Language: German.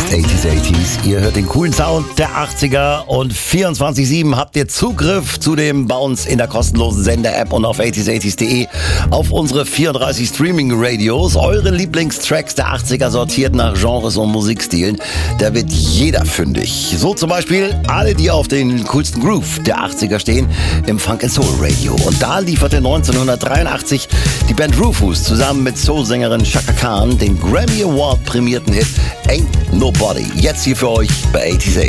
80s. Ihr hört den coolen Sound der 80er und 24/7 habt ihr Zugriff zu dem bei uns in der kostenlosen Sender-App und auf 80s80s.de auf unsere 34 Streaming-Radios. Eure Lieblingstracks der 80er sortiert nach Genres und Musikstilen. Da wird jeder fündig. So zum Beispiel alle, die auf den coolsten Groove der 80er stehen, im Funk & Soul Radio. Und da lieferte 1983 die Band Rufus zusammen mit Soul-Sängerin Chaka Khan den Grammy Award prämierten Hit Ain't Nobody. Jetzt hier für euch bei 80s.